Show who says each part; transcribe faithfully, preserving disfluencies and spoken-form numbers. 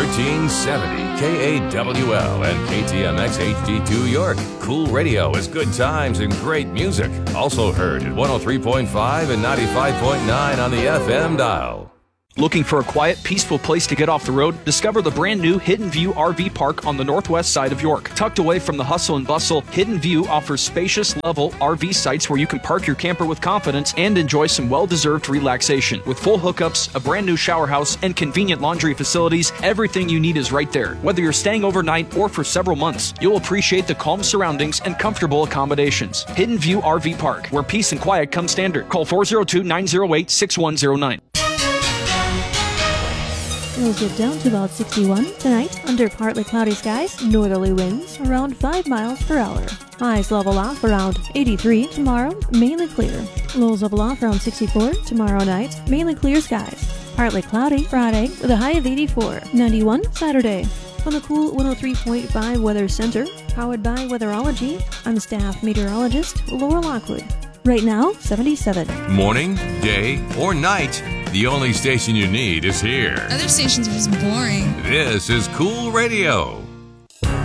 Speaker 1: thirteen seventy K A W L and K T M X H D two York. Cool radio is good times and great music. Also heard at one oh three point five and ninety-five point nine on the F M dial.
Speaker 2: Looking for a quiet, peaceful place to get off the road? Discover the brand new Hidden View R V Park on the northwest side of York. Tucked away from the hustle and bustle, Hidden View offers spacious, level R V sites where you can park your camper with confidence and enjoy some well-deserved relaxation. With full hookups, a brand new shower house, and convenient laundry facilities, everything you need is right there. Whether you're staying overnight or for several months, you'll appreciate the calm surroundings and comfortable accommodations. Hidden View R V Park, where peace and quiet come standard. Call four oh two, nine oh eight, six one oh nine.
Speaker 3: We'll get down to about sixty-one tonight under partly cloudy skies, northerly winds around five miles per hour. Highs level off around eighty-three tomorrow, mainly clear. Lows level off around sixty-four tomorrow night, mainly clear skies. Partly cloudy Friday with a high of eighty-four. ninety-one Saturday. From the cool one oh three point five Weather Center, powered by Weatherology, I'm staff meteorologist Laura Lockwood. Right now, seventy-seven.
Speaker 1: Morning, day, or night, the only station you need is here.
Speaker 4: Other stations are just boring.
Speaker 1: This is Cool Radio.